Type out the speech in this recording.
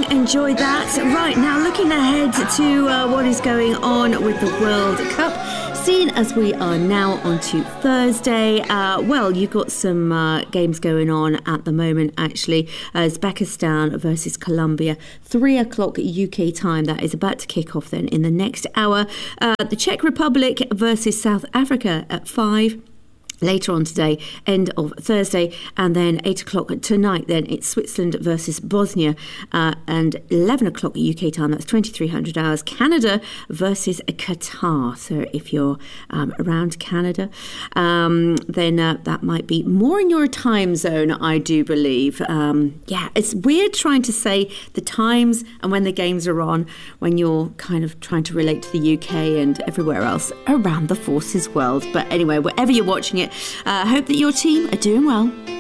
enjoyed that. Right, now looking ahead to what is going on with the World Cup. Seeing as we are now on to Thursday, you've got some games going on at the moment, actually. Uzbekistan versus Colombia, 3 o'clock UK time. That is about to kick off then in the next hour. The Czech Republic versus South Africa at 5. Later on today, end of Thursday, and then 8 o'clock tonight, then it's Switzerland versus Bosnia, and 11 o'clock UK time, that's 2300 hours, Canada versus Qatar. So if you're around Canada, then that might be more in your time zone, I do believe. It's weird trying to say the times and when the games are on when you're kind of trying to relate to the UK and everywhere else around the Forces world. But anyway, wherever you're watching it, I hope that your team are doing well.